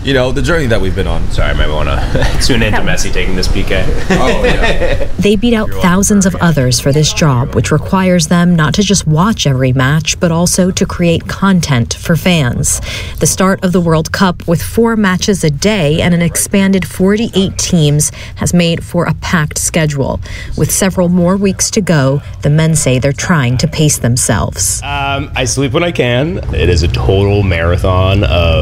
the journey that we've been on. Sorry, I might want to tune into Messi taking this PK. Oh, yeah. They beat out thousands of others for this job, which requires them not to just watch every match, but also to create content for fans. The start of the World Cup with 4 matches a day and an expanded 48 teams has made for a packed schedule. With several more weeks to go, the men say they're trying to pace themselves. I sleep when I can. It is a total marathon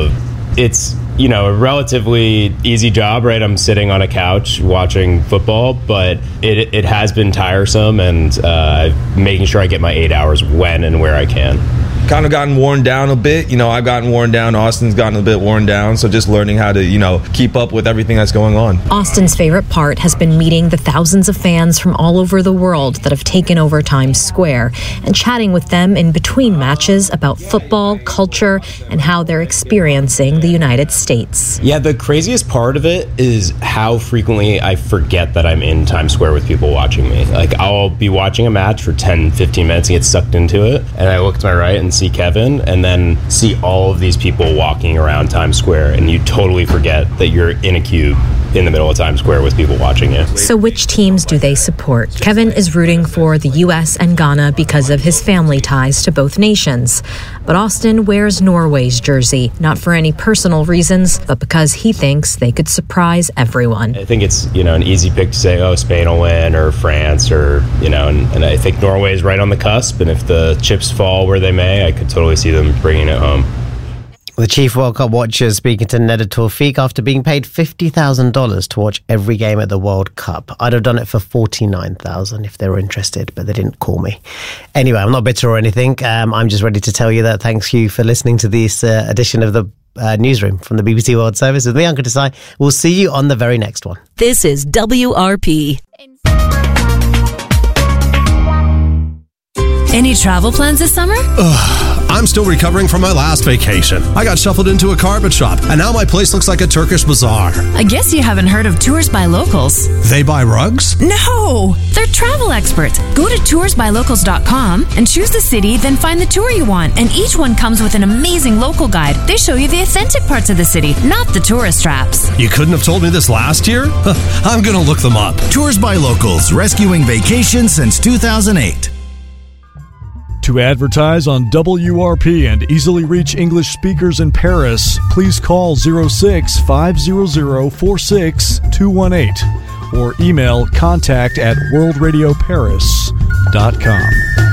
it's a relatively easy job, right? I'm sitting on a couch watching football, but it has been tiresome, and making sure I get my 8 hours when and where I can. Kind of gotten worn down a bit. I've gotten worn down. Austin's gotten a bit worn down. So just learning how to, keep up with everything that's going on. Austin's favorite part has been meeting the thousands of fans from all over the world that have taken over Times Square and chatting with them in between matches about football, culture, and how they're experiencing the United States. Yeah, the craziest part of it is how frequently I forget that I'm in Times Square with people watching me. Like, I'll be watching a match for 10, 15 minutes and get sucked into it, and I look to my right and see Kevin, and then see all of these people walking around Times Square, and you totally forget that you're in a cube in the middle of Times Square with people watching you. So which teams do they support? Kevin is rooting for the U.S. and Ghana because of his family ties to both nations. But Austin wears Norway's jersey, not for any personal reasons, but because he thinks they could surprise everyone. I think it's, an easy pick to say, Spain will win, or France, or, and I think Norway is right on the cusp, and if the chips fall where they may, I could totally see them bringing it home. The chief World Cup watcher speaking to Neda Tawfiq after being paid $50,000 to watch every game at the World Cup. I'd have done it for $49,000 if they were interested, but they didn't call me. Anyway, I'm not bitter or anything. I'm just ready to tell you that thanks you for listening to this edition of the Newsroom from the BBC World Service with me, Uncle Desai. We'll see you on the very next one. This is WRP. Any travel plans this summer? I'm still recovering from my last vacation. I got shuffled into a carpet shop, and now my place looks like a Turkish bazaar. I guess you haven't heard of Tours by Locals. They buy rugs? No! They're travel experts. Go to toursbylocals.com and choose the city, then find the tour you want. And each one comes with an amazing local guide. They show you the authentic parts of the city, not the tourist traps. You couldn't have told me this last year? I'm going to look them up. Tours by Locals, rescuing vacation since 2008. To advertise on WRP and easily reach English speakers in Paris, please call 06-500-46218 or email contact@worldradioparis.com.